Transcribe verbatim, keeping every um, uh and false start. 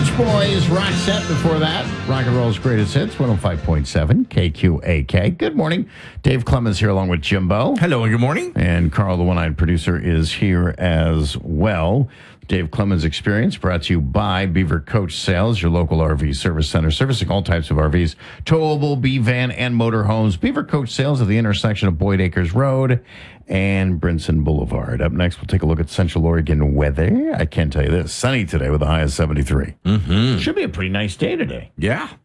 Beach Boys, Rock Set before that. Rock and Roll's Greatest Hits, one oh five point seven K Q A K. Good morning. Dave Clemens here along with Jimbo. Hello and good morning. And Carl, the one-eyed producer, is here as well. Dave Clemens Experience brought to you by Beaver Coach Sales, your local R V service center, servicing all types of R Vs, towable, B-van, and motorhomes. Beaver Coach Sales at the intersection of Boyd Acres Road and Brinson Boulevard. Up next, we'll take a look at Central Oregon weather. I can tell you this, sunny today with a high of seventy-three. Mm-hmm. Should be a pretty nice day today. Yeah.